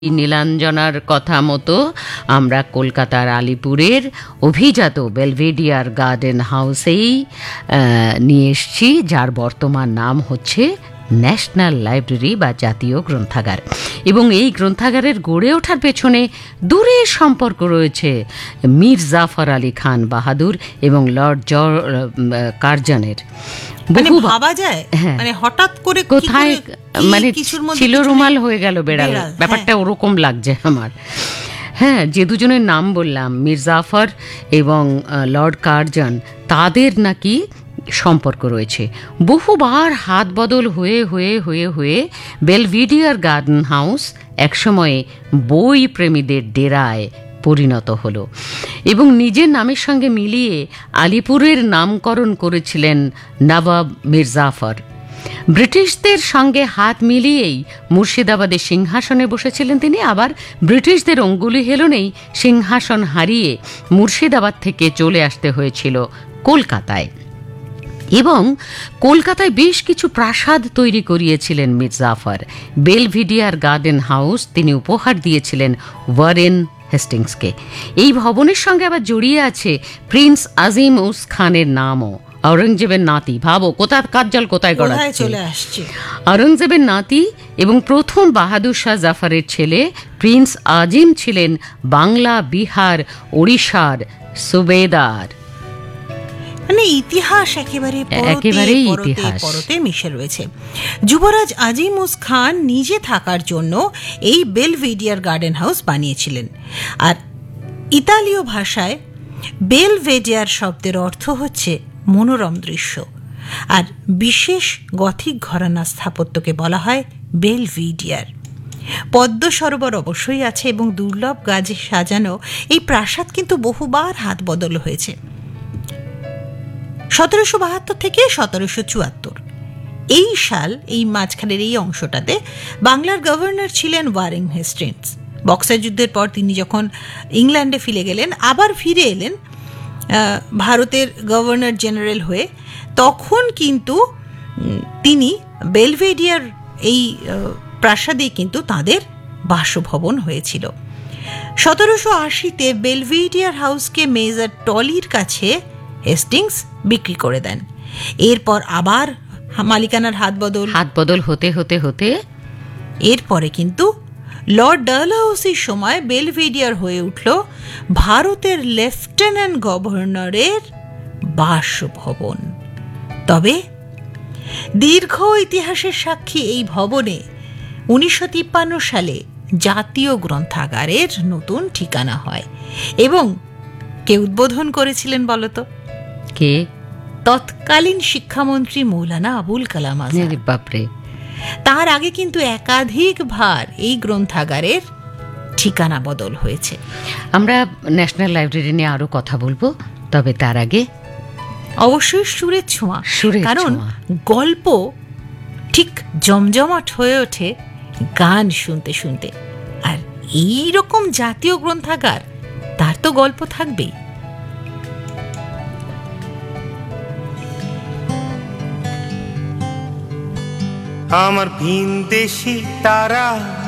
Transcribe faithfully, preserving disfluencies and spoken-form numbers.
নীলাঞ্জনার কথা মতো আমরা কলকাতার আলিপুরের অভিজাত বেলভেডিয়ার গার্ডেন হাউসেই নিয়ে এসেছি, যার বর্তমান নাম হচ্ছে ন্যাশনাল লাইব্রেরি বা জাতীয় গ্রন্থাগার। এবং এই গ্রন্থাগারের গড়ে ওঠার পেছনে দূরের সম্পর্ক রয়েছে মীর জাফর আলী খান বাহাদুর এবং লর্ড জর্জ কার্জনের। মানে ভাবা যায়, মানে হঠাৎ করে কোথায় মানে ছিল রুমাল হয়ে গেল বেড়াল, ব্যাপারটা ওরকম লাগছে আমার। হ্যাঁ, যে দুজনের নাম বললাম মীর জাফর এবং লর্ড কার্জন, তাদের নাকি সম্পর্ক রয়েছে। বহুবার হাত বদল হয়ে হয়ে হয়ে হয়ে বেলভেডিয়ার গার্ডেন হাউস একসময়ে বই প্রেমীদের ডেরায় পরিণত হলো এবং নিজের নামের সঙ্গে মিলিয়ে আলিপুরের নামকরণ করেছিলেন নবাব মীর জাফর। ব্রিটিশদের সঙ্গে হাত মিলিয়েই মুর্শিদাবাদের সিংহাসনে বসেছিলেন তিনি। আবার ব্রিটিশদের অঙ্গুলি হেলনেই সিংহাসন হারিয়ে মুর্শিদাবাদ থেকে চলে আসতে হয়েছিল কলকাতায় এবং কলকাতায় বেশ কিছু প্রাসাদ তৈরি করিয়েছিলেন Mir Zafar. Belvedere garden house তিনি উপহার দিয়েছিলেন ওয়ারেন হেস্টিংসকে। এই ভবনের সঙ্গে আবার জড়িয়ে আছে প্রিন্স আজিম উস খানের নামও। আওরঙ্গজেবের নাতি, ভাবো কোথায় কাজ্জাল কোথায় গড়াচ্ছে, চলে আসছে। আওরঙ্গজেবের নাতি এবং প্রথম বাহাদুর শাহ জাফরের ছেলে প্রিন্স আজিম ছিলেন বাংলা, বিহার, ওড়িশার সুবেদার। মানে ইতিহাস একেবারে একেবারে ইতিহাস পরতে মিশে রয়েছে। যুবরাজ আজিম উস খান নিজে থাকার জন্য এই বেলভেডিয়ার গার্ডেন হাউস বানিয়েছিলেন। আর ইতালীয় ভাষায় বেলভেডিয়ার শব্দের অর্থ হচ্ছে মনোরম দৃশ্য, আর বিশেষ গথিক ঘরানা স্থাপত্যকে বলা হয় বেলভেডিয়ার। পদ্ম সরোবর অবশ্যই আছে এবং দুর্লভ গাছে সাজানো এই প্রাসাদ কিন্তু বহুবার হাত বদল হয়েছে। সতেরোশো বাহাত্তর থেকে সতেরোশো চুয়াত্তর এই সাল, এই মাঝখানের এই অংশটাতে বাংলার গভর্নর ছিলেন ওয়ারেন হেস্টিংস। বক্সার যুদ্ধের পর তিনি যখন ইংল্যান্ডে ফিরে গেলেন, আবার ফিরে এলেন ভারতের গভর্নর জেনারেল হয়ে, তখন কিন্তু তিনি বেলভেডিয়ার এই প্রাসাদে কিন্তু তাঁদের বাসভবন হয়েছিল। সতেরোশো আশিতে বেলভেডিয়ার হাউসকে মেজর টলির কাছে হেস্টিংস বিক্রি করে দেন। এরপর আবার মালিকানার হাত বদল হাত বদল হতে হতে হতে এরপরে কিন্তু লর্ড ডালহাউসির সময় বেলভেডিয়ার হয়ে উঠল ভারতের লেফটেন্যান্ট গভর্নরের বাসভবন। তবে দীর্ঘ ইতিহাসের সাক্ষী এই ভবনে উনিশশো তিপ্পান্ন সালে জাতীয় গ্রন্থাগারের নতুন ঠিকানা হয়। এবং কে উদ্বোধন করেছিলেন বলতো? কে? তৎকালীন শিক্ষামন্ত্রী মৌলানা আবুল কালাম আজাদ। বাপরে! তার আগে কিন্তু একাধিক বার এই গ্রন্থাগারের ঠিকানা বদল হয়েছে। আমরা ন্যাশনাল লাইব্রেরি নিয়ে আরো কথা বলবো, তবে তার আগে অবশ্যই সুরের ছোঁয়া, কারণ গল্প ঠিক জমজমাট হয়ে ওঠে গান শুনতে শুনতে। আর এই রকম জাতীয় গ্রন্থাগার, তার তো গল্প থাকবেই। আমার ভিনদেশি তারা